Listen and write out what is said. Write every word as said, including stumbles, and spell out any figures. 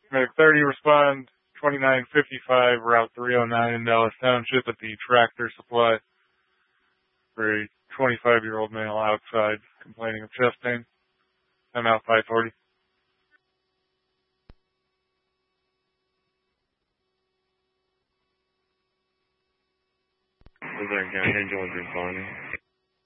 Medic thirty, respond twenty-nine fifty-five, Route three oh nine in Dallas Township at the Tractor Supply for a twenty-five-year-old male outside complaining of chest pain. I'm out five forty. Is there a gun here, George responding?